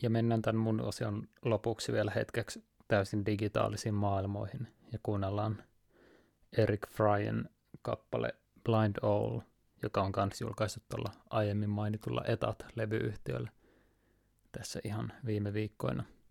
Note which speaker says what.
Speaker 1: Ja mennään tämän mun osion lopuksi vielä hetkeksi täysin digitaalisiin maailmoihin ja kuunnellaan Eric Fryen kappale Blind Owl, joka on kans julkaistu tuolla aiemmin mainitulla Etat-levyyhtiöllä tässä ihan viime viikkoina.